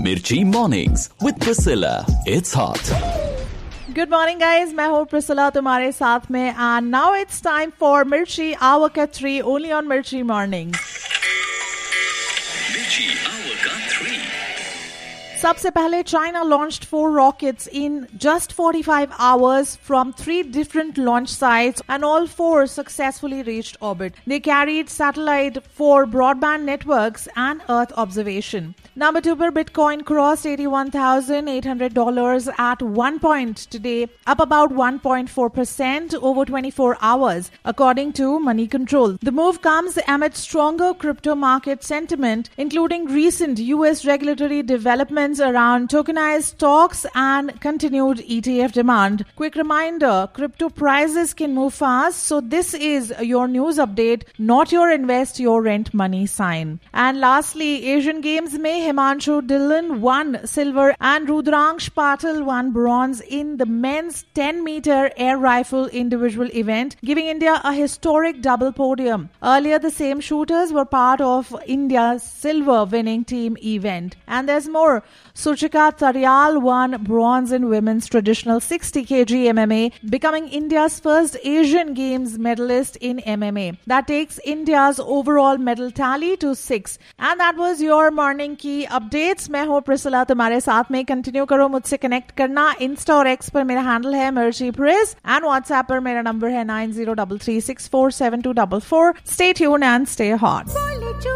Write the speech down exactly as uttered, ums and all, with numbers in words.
Mirchi Mornings with Priscilla. It's hot. Good morning guys, मैं हूँ Priscilla तुम्हारे साथ में and now it's time for मिर्ची आवर का थ्री ओनली ऑन मिर्ची मॉर्निंग। Mirchi Hour का three. सबसे पहले China launched four rockets in just forty-five hours from three different launch sites and all four successfully reached orbit. They carried satellite for broadband networks and Earth observation. Number two पर Bitcoin crossed eighty-one thousand eight hundred dollars at one point today, up about one point four percent over twenty-four hours, according to Money Control. The move comes amid stronger crypto market sentiment, including recent U S regulatory developments around tokenized stocks and continued E T F demand. Quick reminder, crypto prices can move fast, so this is your news update, not your invest your rent money sign. And lastly, Asian Games में Himanshu Dhillon won silver and Rudraksh Patil won bronze in the men's ten meter air rifle individual event, giving India a historic double podium. Earlier, the same shooters were part of India's silver winning team event. And there's more. Suchika Taryal won bronze in women's traditional sixty kilogram M M A, becoming India's first Asian Games medalist in M M A. That takes India's overall medal tally to six. And that was your morning key updates. मैं हूँ Priscilla तुम्हारे साथ में. Continue करो मुझसे connect करना. Insta और x पर मेरा हैंडल है मिर्ची प्रिस एंड व्हाट्सएप पर मेरा नंबर है nine zero three three six four seven two four four. Stay tuned and stay hot.